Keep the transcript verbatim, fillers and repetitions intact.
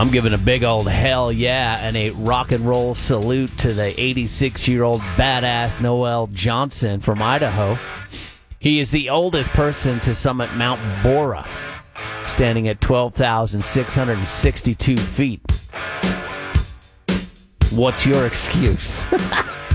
I'm giving a big old hell yeah and a rock and roll salute to the eighty-six-year-old badass Noel Johnson from Idaho. He is the oldest person to summit Mount Bora, standing at twelve thousand six hundred sixty-two feet. What's your excuse?